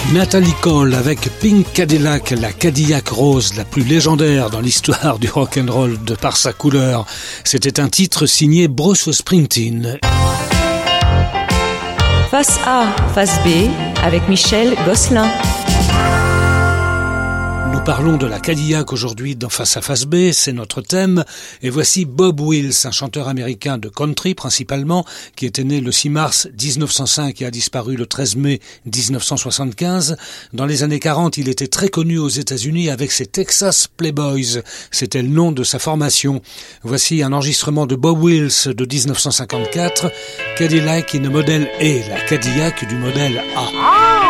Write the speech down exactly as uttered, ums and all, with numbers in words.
Natalie Cole avec Pink Cadillac, la Cadillac rose la plus légendaire dans l'histoire du rock'n'roll de par sa couleur. C'était un titre signé Bruce Springsteen. Face A, face B, avec Michel Gosselin. Nous parlons de la Cadillac aujourd'hui dans Face à Face B, c'est notre thème. Et voici Bob Wills, un chanteur américain de country principalement, qui était né le six mars dix-neuf cent cinq et a disparu le treize mai dix-neuf cent soixante-quinze. Dans les années quarante, il était très connu aux États-Unis avec ses Texas Playboys. C'était le nom de sa formation. Voici un enregistrement de Bob Wills de dix-neuf cent cinquante-quatre. Cadillac in a Model A, la Cadillac du modèle A.